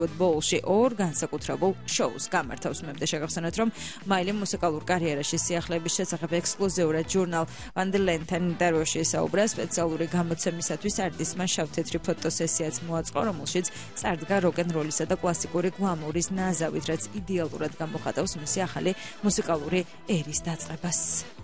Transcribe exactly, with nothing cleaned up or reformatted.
ბოლში ორ განსაკუთრებულ შოუს გამართავს. მემდე შეგახსენოთ, რომ მაილიმ მუსიკალურ კარიერაში სიახლეების შესახებ ექსკლუზიურად ჟურნალ Vanderlenten ინტერვიუში ისაუბრა. სპეციალური გამოცემისათვის არტისტმა შავ-თეთრი ფოტოსესიაც მოაწყო, რომელშიც წარდგა როკ-ენ-როლისა და კლასიკური გლამურის ნაზავით, რაც იდეალურად გამოხატავს მისი ახალი მუსიკალური ერის დაწყებას.